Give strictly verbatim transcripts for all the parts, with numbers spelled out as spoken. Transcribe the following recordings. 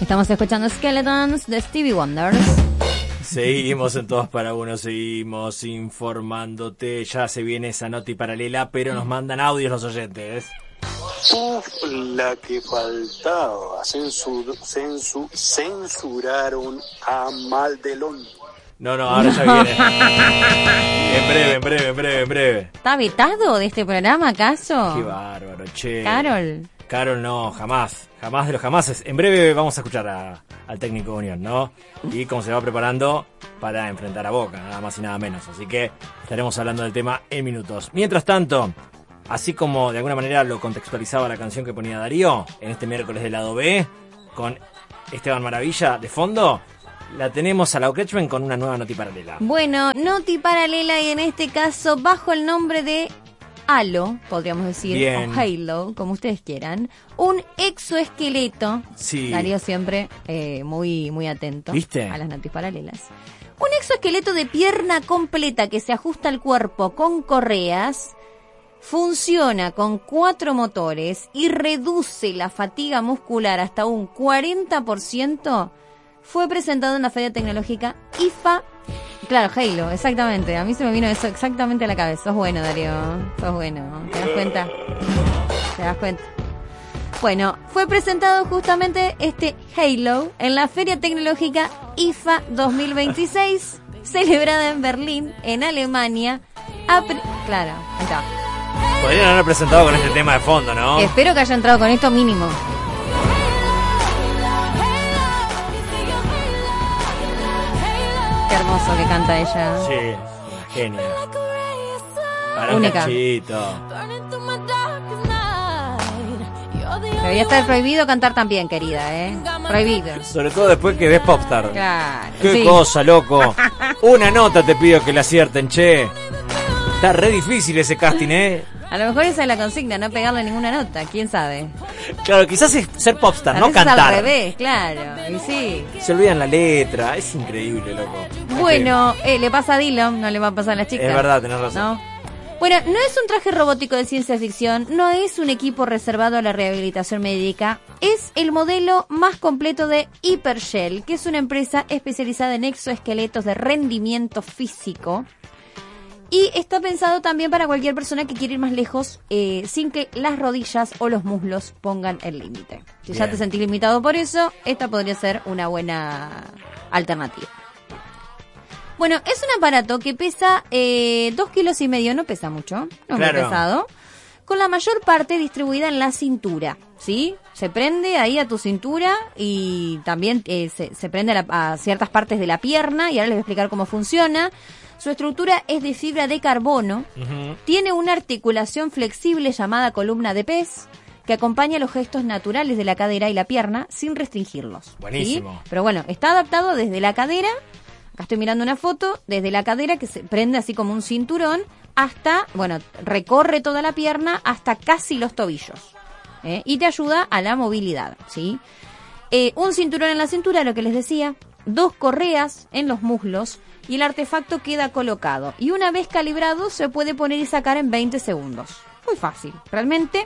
Estamos escuchando Skeletons de Stevie Wonder. Seguimos en Todos para Uno, seguimos informándote. Ya se viene esa noti paralela, pero nos mandan audios los oyentes. Uf, la que faltaba. Censur, censur, censuraron a Maldelón. No, no, ahora ya viene. En breve, en breve, en breve, en breve. ¿Está vetado de este programa, acaso? Qué bárbaro, che. Carol. Carol, no, jamás. Jamás de los jamases. En breve vamos a escuchar a, al técnico de Unión, ¿no? Y cómo se va preparando para enfrentar a Boca, nada más y nada menos. Así que estaremos hablando del tema en minutos. Mientras tanto, así como de alguna manera lo contextualizaba la canción que ponía Darío en este miércoles del lado B, con Esteban Maravilla de fondo, la tenemos a la Okretschmen con una nueva noti paralela. Bueno, noti paralela y en este caso bajo el nombre de Halo, podríamos decir, Bien. o Halo, como ustedes quieran, un exoesqueleto. Sí. Darío siempre eh, muy, muy atento. ¿Viste? A las notis paralelas. Un exoesqueleto de pierna completa que se ajusta al cuerpo con correas, funciona con cuatro motores y reduce la fatiga muscular hasta un cuarenta por ciento. Fue presentado en la Feria Tecnológica I F A. Claro, Halo, exactamente. A mí se me vino eso exactamente a la cabeza. Sos bueno, Darío. Sos bueno. ¿Te das cuenta? ¿Te das cuenta? Bueno, fue presentado justamente este Halo en la Feria Tecnológica I F A dos mil veintiséis, celebrada en Berlín, en Alemania. Apri- claro, ahí está. Podrían haber presentado con este tema de fondo, ¿no? Espero que haya entrado con esto mínimo. Qué hermoso que canta ella. Sí, una genia. Para un Única. cachito. Debería estar prohibido cantar también, querida, ¿eh? Prohibido. Sobre todo después que ves Popstar. Claro. Qué sí. cosa, loco. Una nota te pido que la acierten, che. Está re difícil ese casting, ¿eh? A lo mejor esa es la consigna, no pegarle ninguna nota, quién sabe. Claro, quizás es ser popstar, A no veces cantar. al revés, claro, y sí. Se olvidan la letra, es increíble, loco. Bueno, eh, le pasa a Dylan, no le va a pasar a las chicas. Es verdad, tenés razón. ¿No? Bueno, no es un traje robótico de ciencia ficción, no es un equipo reservado a la rehabilitación médica, es el modelo más completo de Hypergel, que es una empresa especializada en exoesqueletos de rendimiento físico. Y está pensado también para cualquier persona que quiera ir más lejos eh, sin que las rodillas o los muslos pongan el límite. Si ya Bien. te sentís limitado por eso, esta podría ser una buena alternativa. Bueno, es un aparato que pesa eh, dos kilos y medio, no pesa mucho, no es Claro. muy pesado, con la mayor parte distribuida en la cintura, ¿sí? Se prende ahí a tu cintura y también eh, se, se prende a, la- a ciertas partes de la pierna y ahora les voy a explicar cómo funciona. Su estructura es de fibra de carbono, Ujú. tiene una articulación flexible llamada columna de pez que acompaña los gestos naturales de la cadera y la pierna sin restringirlos. ¿sí? Buenísimo. Pero bueno, está adaptado desde la cadera, acá estoy mirando una foto, desde la cadera que se prende así como un cinturón hasta, bueno, recorre toda la pierna hasta casi los tobillos. ¿eh? Y te ayuda a la movilidad, ¿sí? Eh, un cinturón en la cintura, lo que les decía, dos correas en los muslos y el artefacto queda colocado. Y una vez calibrado se puede poner y sacar en veinte segundos. Muy fácil, realmente.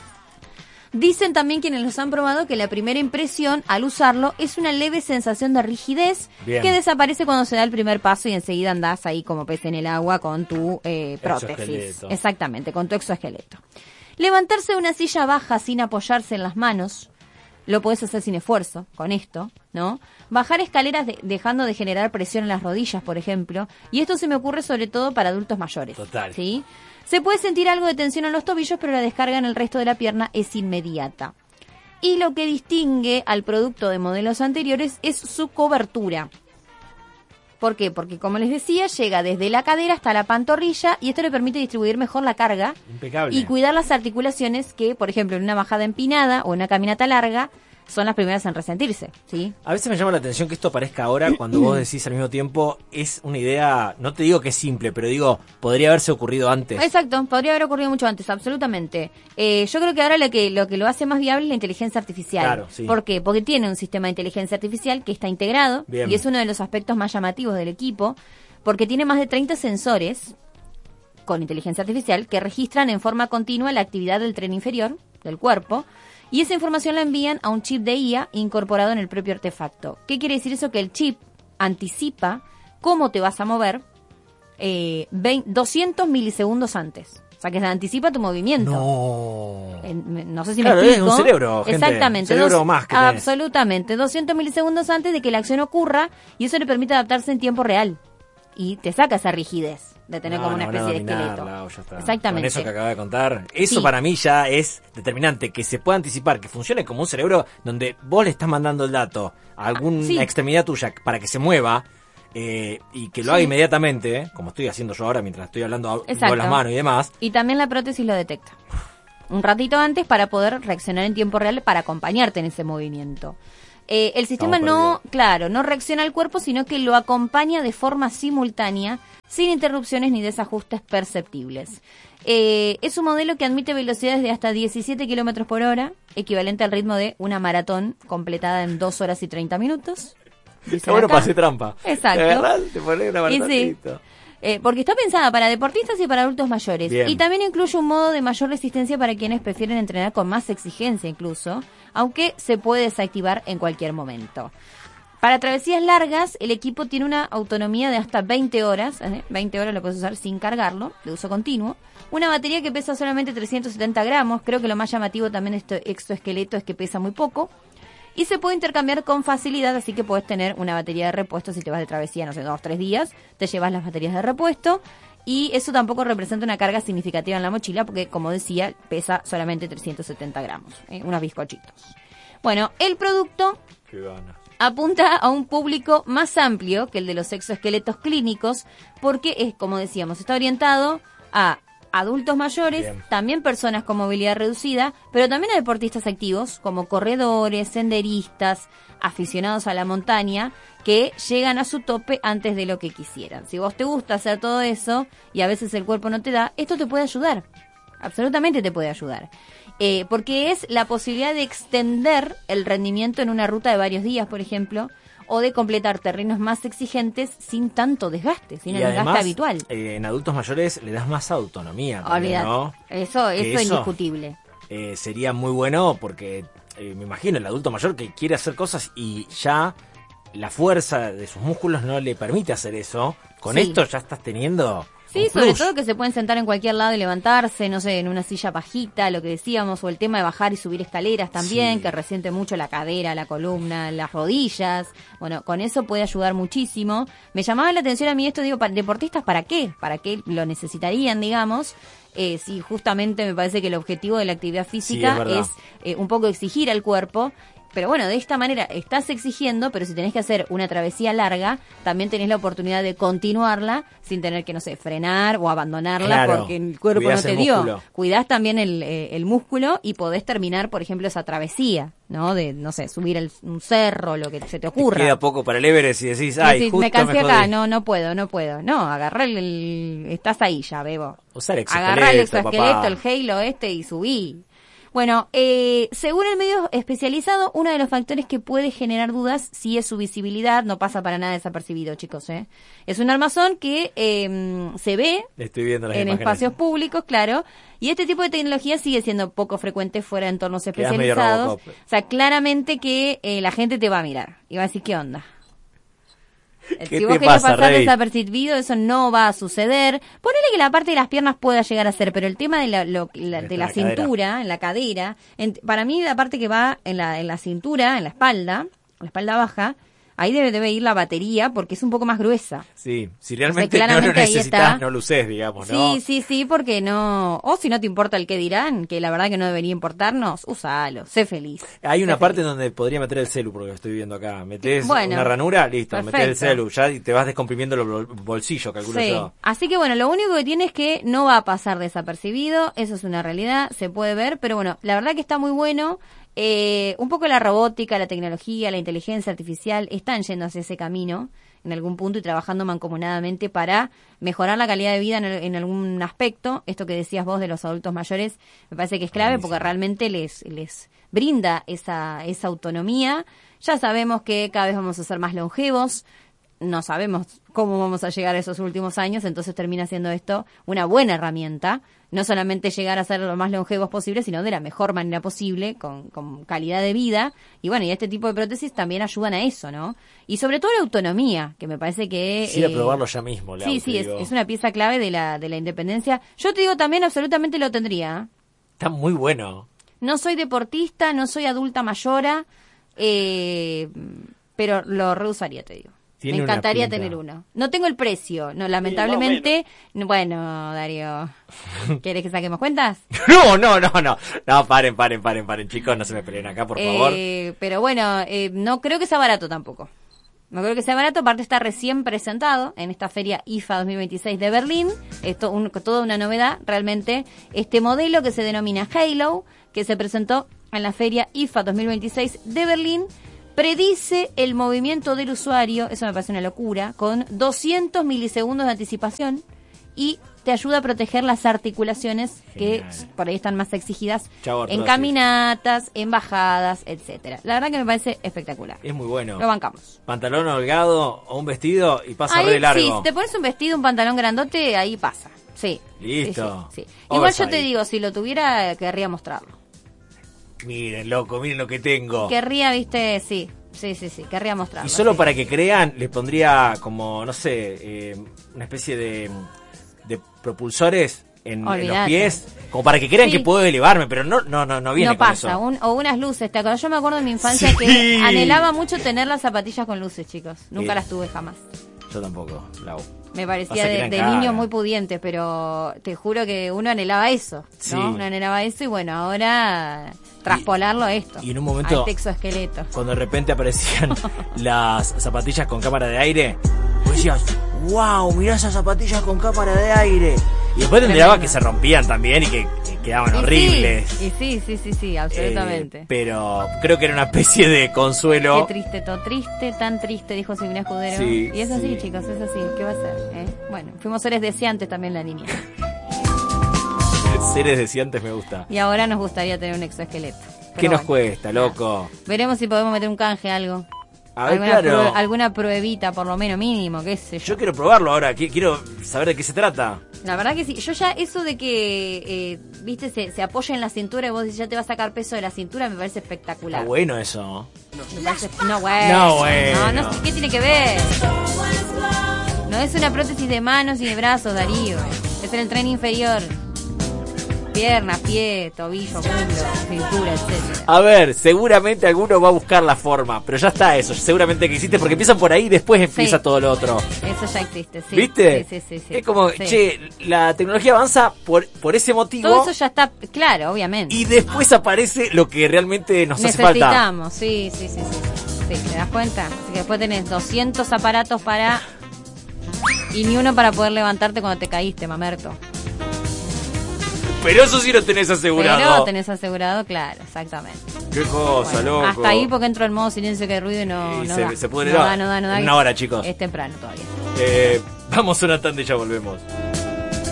Dicen también quienes los han probado que la primera impresión al usarlo es una leve sensación de rigidez Bien. que desaparece cuando se da el primer paso y enseguida andás ahí como pez en el agua con tu eh, prótesis. Exoesqueleto. Exactamente, con tu exoesqueleto. Levantarse de una silla baja sin apoyarse en las manos, lo podés hacer sin esfuerzo, con esto, ¿no? Bajar escaleras de- dejando de generar presión en las rodillas, por ejemplo, y esto se me ocurre sobre todo para adultos mayores. Total. ¿Sí? Se puede sentir algo de tensión en los tobillos, pero la descarga en el resto de la pierna es inmediata. Y lo que distingue al producto de modelos anteriores es su cobertura. ¿Por qué? Porque, como les decía, llega desde la cadera hasta la pantorrilla y esto le permite distribuir mejor la carga Impecable. y cuidar las articulaciones que, por ejemplo, en una bajada empinada o en una caminata larga, son las primeras en resentirse, ¿sí? A veces me llama la atención que esto aparezca ahora cuando vos decís al mismo tiempo, es una idea, no te digo que es simple, pero digo, podría haberse ocurrido antes. Exacto, podría haber ocurrido mucho antes, absolutamente. Eh, yo creo que ahora lo que lo que lo hace más viable es la inteligencia artificial. Claro, sí. ¿Por qué? Porque tiene un sistema de inteligencia artificial que está integrado Bien. y es uno de los aspectos más llamativos del equipo, porque tiene más de treinta sensores con inteligencia artificial que registran en forma continua la actividad del tren inferior del cuerpo y esa información la envían a un chip de I A incorporado en el propio artefacto. ¿Qué quiere decir eso? Que el chip anticipa cómo te vas a mover eh, veinte, doscientos milisegundos antes. O sea, que se anticipa tu movimiento. No. Eh, no sé si claro, me explico. Es un cerebro, gente. Exactamente. Un cerebro dos, más que tenés. Absolutamente. doscientos milisegundos antes de que la acción ocurra, y eso le permite adaptarse en tiempo real. Y te saca esa rigidez de tener No, como una no, especie no, de esqueleto. dominarla, o ya está. Exactamente. Con eso que acaba de contar, eso Sí. para mí ya es determinante, que se pueda anticipar, que funcione como un cerebro donde vos le estás mandando el dato a alguna Sí. extremidad tuya para que se mueva. Eh, y que lo Sí. haga inmediatamente, ¿eh? Como estoy haciendo yo ahora mientras estoy hablando Exacto. con las manos y demás. Y también la prótesis lo detecta. Un ratito antes para poder reaccionar en tiempo real para acompañarte en ese movimiento. Eh, el sistema Estamos no, perdidos. claro, no reacciona al cuerpo, sino que lo acompaña de forma simultánea, sin interrupciones ni desajustes perceptibles. Eh, es un modelo que admite velocidades de hasta diecisiete kilómetros por hora, equivalente al ritmo de una maratón completada en dos horas y treinta minutos. Dice Bueno, acá. para hacer trampa. Exacto. Te agarrás, te pones una Y sí. maratón. Eh, porque está pensada para deportistas y para adultos mayores. Bien. Y también incluye un modo de mayor resistencia para quienes prefieren entrenar con más exigencia incluso, aunque se puede desactivar en cualquier momento. Para travesías largas, el equipo tiene una autonomía de hasta veinte horas. ¿eh? veinte horas lo puedes usar sin cargarlo, de uso continuo. Una batería que pesa solamente trescientos setenta gramos. Creo que lo más llamativo también de este exoesqueleto es que pesa muy poco. Y se puede intercambiar con facilidad, así que puedes tener una batería de repuesto si te vas de travesía, no sé, dos o tres días, te llevas las baterías de repuesto, y eso tampoco representa una carga significativa en la mochila, porque, como decía, pesa solamente trescientos setenta gramos, ¿eh? unos bizcochitos. Bueno, el producto Qué ganas. apunta a un público más amplio que el de los exoesqueletos clínicos, porque es, como decíamos, está orientado a adultos mayores, Bien. también personas con movilidad reducida, pero también a deportistas activos, como corredores, senderistas, aficionados a la montaña, que llegan a su tope antes de lo que quisieran. Si vos te gusta hacer todo eso, y a veces el cuerpo no te da, esto te puede ayudar. Absolutamente te puede ayudar. Eh, porque es la posibilidad de extender el rendimiento en una ruta de varios días, por ejemplo, o de completar terrenos más exigentes sin tanto desgaste, sin Y el desgaste además, habitual. eh, en adultos mayores le das más autonomía también, Olvídate. ¿no? Eso, Que eso es eso- indiscutible. Eh, sería muy bueno porque eh, me imagino el adulto mayor que quiere hacer cosas y ya la fuerza de sus músculos no le permite hacer eso. Con Sí. esto ya estás teniendo Sí, un sobre plus. todo que se pueden sentar en cualquier lado y levantarse, no sé, en una silla bajita, lo que decíamos, o el tema de bajar y subir escaleras también, Sí. que resiente mucho la cadera, la columna, las rodillas. Bueno, con eso puede ayudar muchísimo. Me llamaba la atención a mí esto, digo, ¿para- ¿deportistas para qué? ¿Para qué lo necesitarían, digamos? Eh, sí, justamente me parece que el objetivo de la actividad física es verdad. es eh, un poco exigir al cuerpo. Pero bueno, de esta manera estás exigiendo, pero si tenés que hacer una travesía larga, también tenés la oportunidad de continuarla sin tener que, no sé, frenar o abandonarla Claro, porque el cuerpo no cuidás te el dio. músculo. Cuidás también el, eh, el músculo y podés terminar, por ejemplo, esa travesía, ¿no? De, no sé, subir el, un cerro, lo que se te ocurra. Queda poco para el Everest y decís, Y ay, decís, justo me cansé jodí". acá, no, no puedo, no puedo. No, agarrá el, el- estás ahí ya, bebo. Usar Agarrá el exoesqueleto, exoesqueleto, papá. el Halo este y subí. Bueno, eh, según el medio especializado, uno de los factores que puede generar dudas si es su visibilidad, no pasa para nada desapercibido, chicos, ¿eh? Es un armazón que eh, se ve Estoy viendo las en imágenes. espacios públicos, claro, y este tipo de tecnología sigue siendo poco frecuente fuera de entornos Quedás medio especializados. Robocop. O sea, claramente que eh, la gente te va a mirar y va a decir, ¿qué onda? ¿Qué Si te vos querés pasa, pasar Rey? desapercibido, eso no va a suceder. Ponele que la parte de las piernas pueda llegar a ser, pero el tema de la, lo- la- Está de en la la cadera. cintura, en la cadera, en- para mí la parte que va en la, en la cintura, en la espalda, la espalda baja, ahí debe, debe ir la batería porque es un poco más gruesa. Sí, si realmente O sea, no lo claramente ahí necesitas, está. no lo uses, digamos, ¿no? Sí, sí, sí, porque no... O si no te importa el qué dirán, que la verdad que no debería importarnos, usalo, sé feliz. Hay una sé parte feliz. donde podría meter el celu, porque lo estoy viendo acá. Metés Bueno, una ranura, listo, metés el perfecto. celu, ya y te vas descomprimiendo los bol- bolsillos, calculo Sí. yo. Así que bueno, lo único que tiene es que no va a pasar desapercibido, eso es una realidad, se puede ver, pero bueno, la verdad que está muy bueno. Eh, un poco la robótica, la tecnología, la inteligencia artificial están yendo hacia ese camino en algún punto y trabajando mancomunadamente para mejorar la calidad de vida en, el- en algún aspecto. Esto que decías vos de los adultos mayores me parece que es clave Buenísimo. porque realmente les, les brinda esa, esa autonomía. Ya sabemos que cada vez vamos a ser más longevos, no sabemos cómo vamos a llegar a esos últimos años, entonces termina siendo esto una buena herramienta no solamente llegar a ser lo más longevos posible, sino de la mejor manera posible, con, con calidad de vida. Y bueno, y este tipo de prótesis también ayudan a eso, ¿no? Y sobre todo la autonomía, que me parece que... Sí, a eh, probarlo ya mismo. Sí, sí, es, es una pieza clave de la, de la independencia. Yo te digo también, absolutamente lo tendría. Está muy bueno. No soy deportista, no soy adulta mayora, eh, pero lo reusaría, te digo. Me encantaría tener uno. No tengo el precio, no, lamentablemente. Sí, bueno, Darío, ¿quieres que saquemos cuentas? No, no, no, no. No, paren, paren, paren, paren, chicos, no se me peleen acá, por favor. Eh, pero bueno, eh, no creo que sea barato tampoco. No creo que sea barato, aparte está recién presentado en esta feria I F A dos mil veintiséis de Berlín. Esto un, toda una novedad, realmente. Este modelo que se denomina Halo, que se presentó en la feria I F A dos mil veintiséis de Berlín, predice el movimiento del usuario, eso me parece una locura, con doscientos milisegundos de anticipación y te ayuda a proteger las articulaciones. Genial. Que por ahí están más exigidas Chau, en caminatas, en bajadas, etcétera. La verdad que me parece espectacular. Es muy bueno. Lo bancamos. Pantalón holgado o un vestido y pasa ahí, re largo. Sí, si te pones un vestido, un pantalón grandote, ahí pasa. Sí. Listo. Sí, sí, sí. Igual yo te digo, si lo tuviera, querría mostrarlo. Miren, loco, miren lo que tengo. Querría, viste, sí, sí, sí, sí, querría mostrarlo. Y solo sí. para que crean, les pondría como, no sé, eh, una especie de, de propulsores en, en los pies, como para que crean sí. que puedo elevarme, pero no no no, no viene no con pasa, eso. Un, o unas luces, ¿te acuerdas? Yo me acuerdo de mi infancia sí. que anhelaba mucho tener las zapatillas con luces, chicos. Nunca sí. las tuve jamás. Yo tampoco, Lau. Me parecía de, de niño muy pudiente, pero te juro que uno anhelaba eso, ¿no? Sí. Uno anhelaba eso y bueno, ahora traspolarlo a esto. Y en un momento, a este exoesqueleto. Cuando de repente aparecían las zapatillas con cámara de aire, vos decías, wow, mirá esas zapatillas con cámara de aire. Y después te enterabas que se rompían también y que, que quedaban y horribles. Sí, y sí, sí, sí, sí, absolutamente. Eh, pero creo que era una especie de consuelo. Qué triste, todo triste, tan triste, dijo Silvina Escudero. Sí, y es así, sí. chicos, es así. ¿Qué va a ser? ¿Eh? Bueno, fuimos seres deseantes también la niña. Seres deseantes me gusta. Y ahora nos gustaría tener un exoesqueleto. ¿Qué bueno, nos cuesta, loco? Veremos si podemos meter un canje, algo. A ver, alguna, claro. prue- alguna pruebita, por lo menos mínimo, qué sé yo. Yo quiero probarlo ahora, quiero saber de qué se trata. La verdad que sí. Yo ya eso de que, eh, viste, se, se apoya en la cintura y vos decís ya te va a sacar peso de la cintura, me parece espectacular. Está bueno eso. Me parece, no, bueno. No, bueno. No, no, ¿qué tiene que ver? No es una prótesis de manos y de brazos, Darío. Es en el tren inferior. Piernas, pie, tobillo, muslo, cintura, etcétera. A ver, seguramente alguno va a buscar la forma, pero ya está eso, seguramente que existe, porque empiezan por ahí y después empieza sí. todo lo otro. Eso ya existe, sí. ¿Viste? Sí, sí, sí, sí. Es como, sí. che, la tecnología avanza por, por ese motivo. Todo eso ya está, claro, obviamente. Y después aparece lo que realmente nos hace falta. Necesitamos, sí, sí, sí, sí. Sí, ¿te das cuenta? Así que después tenés doscientos aparatos para... Y ni uno para poder levantarte cuando te caíste, mamerto. Pero eso sí lo tenés asegurado. Pero lo tenés asegurado, claro, exactamente. Qué cosa, bueno, loco. Hasta ahí porque entro en modo silencio que hay ruido y no, y no se, da. se puede no dar. da, no da, no da. En una hora, chicos. Es temprano todavía. Eh, vamos a una tanda y ya volvemos.